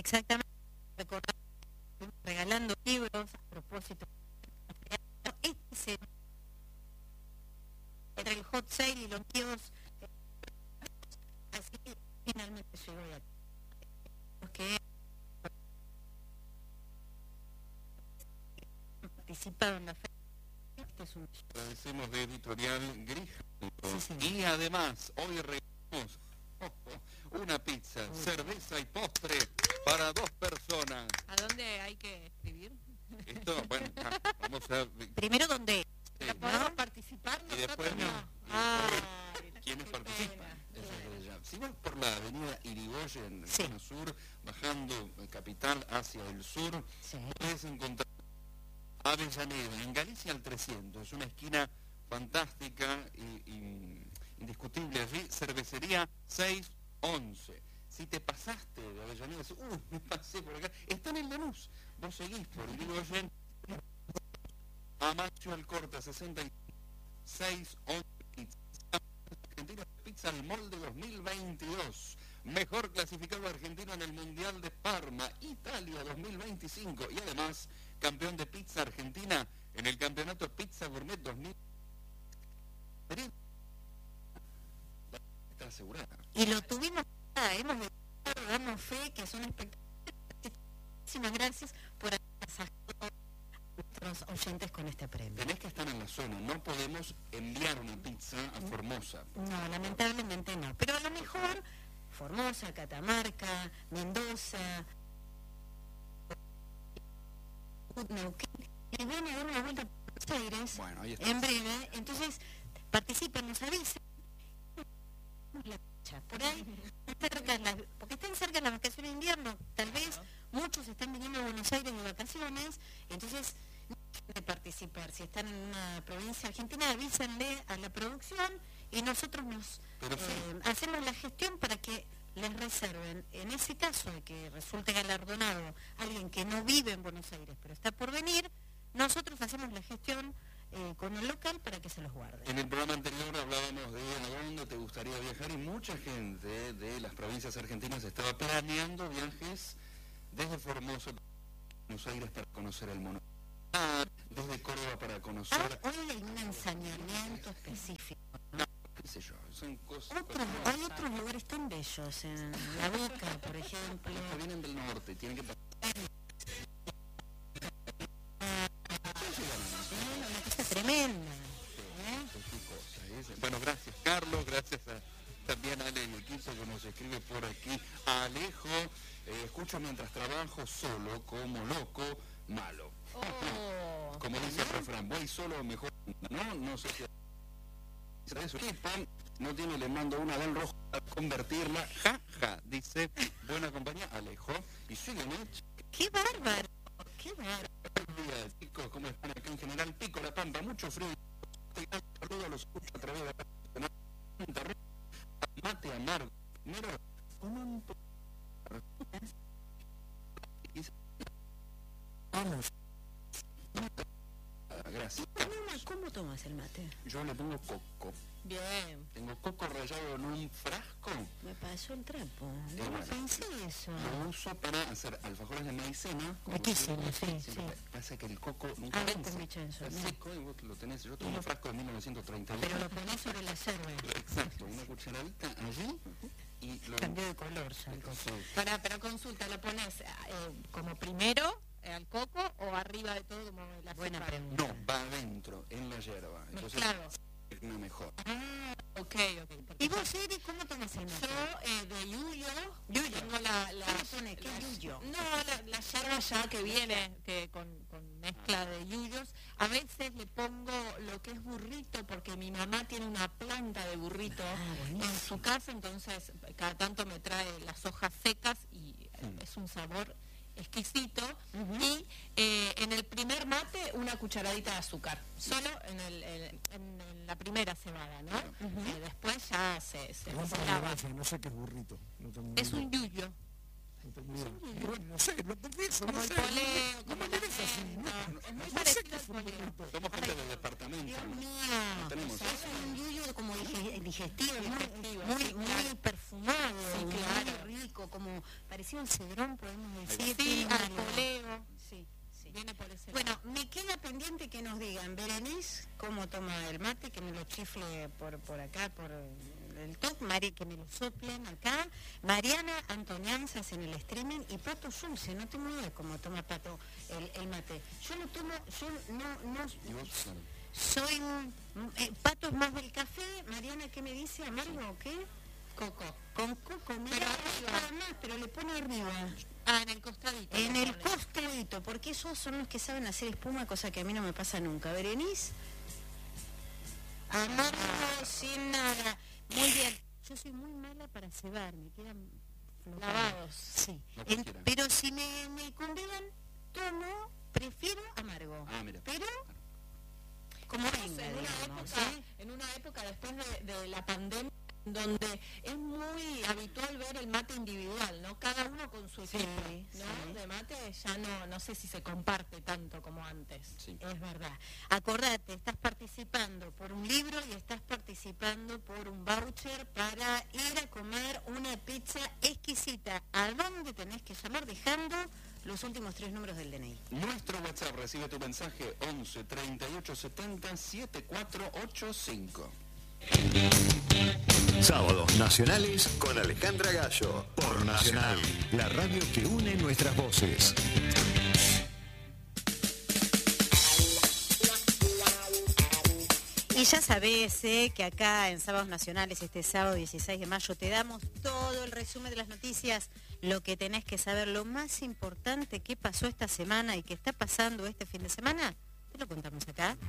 exactamente, recordando, regalando libros a propósito. Este es entre el hot sale y los kioscos, así que finalmente llegó ya. Los que participaron en la feria. Agradecemos de Editorial Grijalbo. Sí, Y además, hoy regalamos una pizza, cerveza y postre para 2 personas. ¿A dónde hay que escribir? Esto, bueno, vamos a... Primero, ¿dónde? ¿Podemos participar Y después nosotros? no. ¿Quiénes qué participan? pena. Eso es desde ya. Si vas por la avenida Irigoyen, en Sí. zona sur, bajando Capital hacia el sur, Sí. puedes encontrar Avellaneda, en Galicia al 300, una esquina fantástica y indiscutible allí, cervecería 611. Si te pasaste de Avellaneda, me pasé por acá, está en el Lanús, vos seguís por Irigoyen, Amacio Alcorta, 6611 Argentina Pizza al Molde 2022. Mejor clasificado argentino en el Mundial de Parma, Italia 2025. Y además, campeón de pizza argentina en el Campeonato Pizza Gourmet 2000. Está asegurada. Y lo tuvimos, hemos de darnos fe que son espectaculares. Muchísimas gracias por agasajar a nuestros oyentes con este premio. Tenés que estar en la zona, no podemos enviar una pizza a Formosa. No, lamentablemente no. Pero a lo mejor Formosa, Catamarca, Mendoza, Neuquén, y van a dar una vuelta por Buenos Aires Bueno, ahí está. en breve. Entonces, participen, nos avisan. La fecha, por ahí, porque están cerca las vacaciones de invierno, tal vez muchos están viniendo a Buenos Aires de vacaciones, entonces no quieren participar. Si están en una provincia argentina, avísenle a la producción y nosotros nos hacemos la gestión para que les reserven. En ese caso de que resulte galardonado alguien que no vive en Buenos Aires pero está por venir, nosotros hacemos la gestión con el local para que se los guarden. En el programa anterior hablábamos de a dónde te gustaría viajar y mucha gente de las provincias argentinas estaba planeando viajes desde Formosa a Buenos Aires para conocer el monumento, desde Córdoba para conocer... Hoy hay un ensañamiento específico. No, qué sé yo, son cosas... Hay otros lugares tan bellos, en La Boca, por ejemplo. Los que vienen del norte, tienen que pasar... Una cosa tremenda. Bueno, gracias Carlos, gracias también a Ale y equipo que nos escribe por aquí. A Alejo, escucho mientras trabajo solo, como loco, malo. Como dice el refrán, voy solo, mejor no, no sé si... Eso, pan no tiene, le mando una del rojo a convertirla, ja, dice, buena compañía, Alejo. Y siguen, ¡Qué bárbaro! ¡Qué bárbaro! Buen día, chicos, ¿cómo están acá en general? Pico, La Pampa, mucho frío. Saludos, los escucho a través de la mate amargo. Primero, con un poco... Vamos. Gracias. ¿Cómo tomas el mate? Yo le pongo coco. Bien. Tengo coco rallado en un frasco. Me pasó el trapo. No bueno, pensé eso. Lo uso para hacer alfajores de maicena. Riquísimo, sí. Pasa que el coco nunca vence. Está seco y vos lo tenés. Yo tengo un frasco de 1931. Pero lo ponés sobre la cerve. Exacto, una cucharadita allí y lo... Cambió de color ya el coco. Pero consulta, ¿lo pones como primero al coco o arriba de todo como el azúcar? Buena pregunta. No, va adentro, en la hierba. Entonces, claro. una mejor. Ok. ¿Y vos, Eri, cómo tomas el mate? Yo de yuyo, tengo la ¿Qué le pone? ¿Qué yuyo? No, la yerba ya que viene con mezcla de yuyos. A veces le pongo lo que es burrito, porque mi mamá tiene una planta de burrito en su casa, entonces cada tanto me trae las hojas secas y es un sabor exquisito. Y en el primer mate una cucharadita de azúcar, solo en la primera cebada, ¿no? Después ya se lava. No sé qué es burrito. No tengo Es idea. un yuyo. No tengo idea. Bueno, no sé, lo confieso. Como no el sé, poleo, no como me la interesa así. menta. Es muy No sé parecido qué al es un poleo. burrito. Somos gente de departamento. Dios mío. No tenemos O sea, eso. es un yuyo como digestivo, Digestivo, muy sí, claro. perfumado, Sí, claro. muy rico, como parecido al cedrón, podemos decir. Sí, tiene al una- poleo. Sí, sí. Viene por ese Bueno, lado. me queda pendiente que nos digan, Berenice, cómo toma el mate, que me lo chifle por acá, por el top, Mari, que me lo soplen acá, Mariana Antonianzas en el streaming y Pato Schulze, no tengo idea cómo toma Pato el mate. Yo lo tomo, yo no soy, Pato es más del café, Mariana, ¿qué me dice? ¿Amargo o qué? Coco. Con coco, mira, Pero arriba. nada más, pero le pone arriba. Ah, en el costadito. En le el pone. costadito, porque esos son los que saben hacer espuma, cosa que a mí no me pasa nunca. Berenice, amargo, sin nada. Muy bien. Yo soy muy mala para cebar, me quedan flojados. Lavados. Sí. No cualquiera. Pero si me convidan, tomo, prefiero amargo. Ah, mira. Pero, como venga, En una digamos, época, ¿eh? en una época después de la pandemia, donde es muy habitual ver el mate individual, ¿no? Cada uno con su equipo, Sí, ¿no? sí. De mate ya no sé si se comparte tanto como antes. Sí. Es verdad. Acordate, estás participando por un libro y estás participando por un voucher para ir a comer una pizza exquisita. ¿A dónde tenés que llamar? Dejando los últimos 3 números del DNI. Nuestro WhatsApp recibe tu mensaje 11 38 70 7485. Sábados nacionales con Alejandra Gallo. Por Nacional, la radio que une nuestras voces. Y ya sabés que acá en Sábados Nacionales, este sábado 16 de mayo, te damos todo el resumen de las noticias, lo que tenés que saber, lo más importante que pasó esta semana y que está pasando este fin de semana, te lo contamos acá.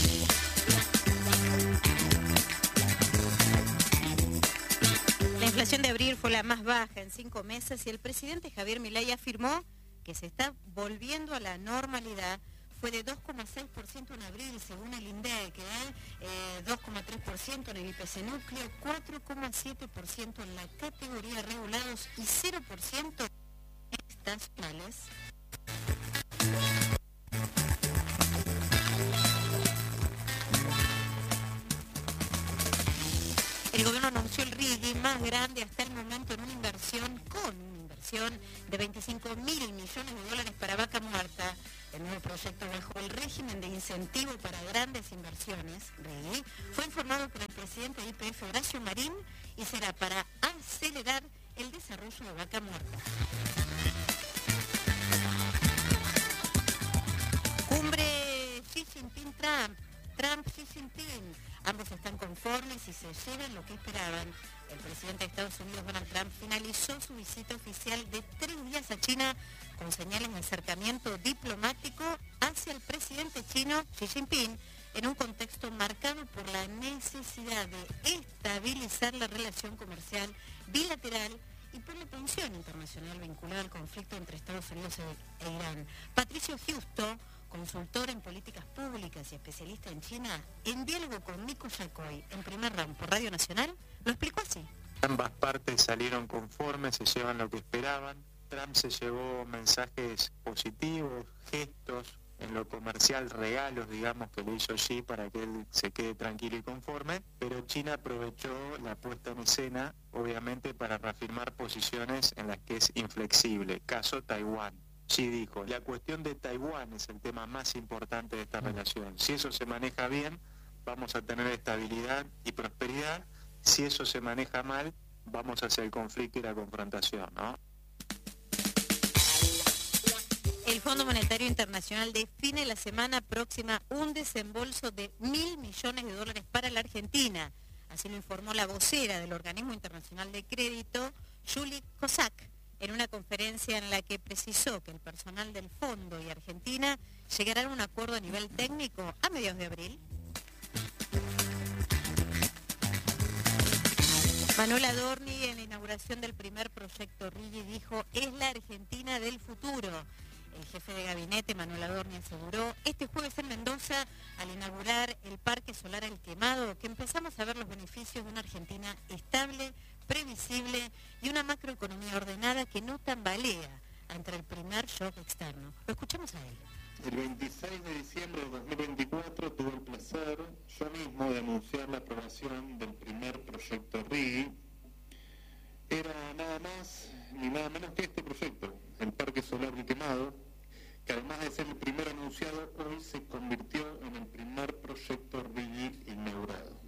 La inflación de abril fue la más baja en 5 meses y el presidente Javier Milei afirmó que se está volviendo a la normalidad. Fue de 2,6% en abril, según el INDEC, 2,3% en el IPC núcleo, 4,7% en la categoría regulados y 0% en estacionales. El gobierno anunció el RIGI más grande hasta el momento en una inversión, de 25.000 millones de dólares para Vaca Muerta. El nuevo proyecto bajo el régimen de incentivo para grandes inversiones, RIGI, fue informado por el presidente de YPF, Horacio Marín, y será para acelerar el desarrollo de Vaca Muerta. Cumbre Xi Jinping-Trump. Trump-Xi Jinping. Ambos están conformes y se llevan lo que esperaban. El presidente de Estados Unidos, Donald Trump, finalizó su visita oficial de 3 días a China con señales de acercamiento diplomático hacia el presidente chino, Xi Jinping, en un contexto marcado por la necesidad de estabilizar la relación comercial bilateral y por la tensión internacional vinculada al conflicto entre Estados Unidos e Irán. Patricio Justo, consultor en políticas públicas y especialista en China, en diálogo con Nico Yacoy, en Primer Round por Radio Nacional, lo explicó así. Ambas partes salieron conformes, se llevan lo que esperaban. Trump se llevó mensajes positivos, gestos en lo comercial, regalos, digamos, que le hizo Xi para que él se quede tranquilo y conforme, pero China aprovechó la puesta en escena, obviamente, para reafirmar posiciones en las que es inflexible, caso Taiwán. Xi dijo, la cuestión de Taiwán es el tema más importante de esta relación. Si eso se maneja bien, vamos a tener estabilidad y prosperidad. Si eso se maneja mal, vamos hacia el conflicto y la confrontación, ¿no? El Fondo Monetario Internacional define la semana próxima un desembolso de $1.000 millones para la Argentina. Así lo informó la vocera del Organismo Internacional de Crédito, Julie Kozak, en una conferencia en la que precisó que el personal del fondo y Argentina llegarán a un acuerdo a nivel técnico a mediados de abril. Manuel Adorni, en la inauguración del primer proyecto RIGI, dijo, es la Argentina del futuro. El jefe de gabinete, Manuel Adorni, aseguró este jueves en Mendoza, al inaugurar el Parque Solar El Quemado, que empezamos a ver los beneficios de una Argentina estable, previsible y una macroeconomía ordenada que no tambalea ante el primer shock externo. Lo escuchamos a él. El 26 de diciembre de 2024 tuve el placer yo mismo de anunciar la aprobación del primer proyecto RIGI, era nada más ni nada menos que este proyecto, el Parque Solar del Quemado, que además de ser el primero anunciado, hoy se convirtió en el primer proyecto RIGI inaugurado.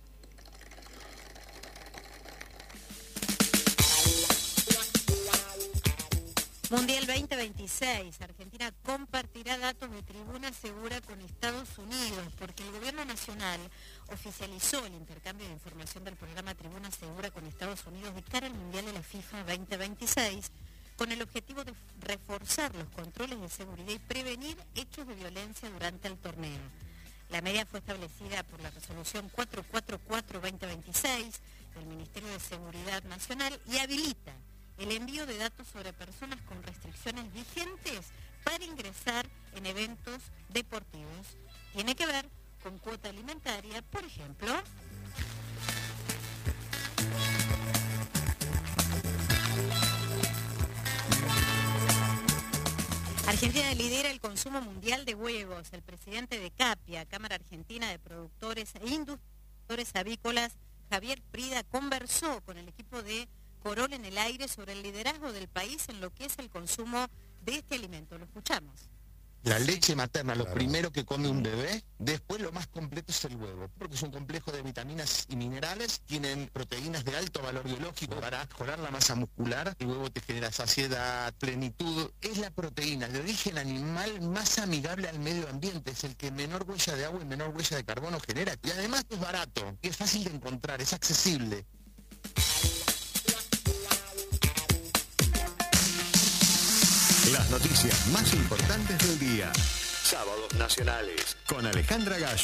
Mundial 2026. Argentina compartirá datos de Tribuna Segura con Estados Unidos, porque el gobierno nacional oficializó el intercambio de información del programa Tribuna Segura con Estados Unidos de cara al Mundial de la FIFA 2026, con el objetivo de reforzar los controles de seguridad y prevenir hechos de violencia durante el torneo. La medida fue establecida por la resolución 444-2026 del Ministerio de Seguridad Nacional y habilita el envío de datos sobre personas con restricciones vigentes para ingresar en eventos deportivos. Tiene que ver con cuota alimentaria, por ejemplo. Argentina lidera el consumo mundial de huevos. El presidente de CAPIA, Cámara Argentina de Productores e Industriales Avícolas, Javier Prida, conversó con el equipo de Corol en el Aire sobre el liderazgo del país en lo que es el consumo de este alimento. Lo escuchamos. La leche materna, lo primero que come un bebé, después lo más completo es el huevo, porque es un complejo de vitaminas y minerales, tienen proteínas de alto valor biológico para mejorar la masa muscular, el huevo te genera saciedad, plenitud, es la proteína de origen animal más amigable al medio ambiente, es el que menor huella de agua y menor huella de carbono genera, y además es barato, es fácil de encontrar, es accesible. Las noticias más importantes del día. Sábados Nacionales con Alejandra Gallo.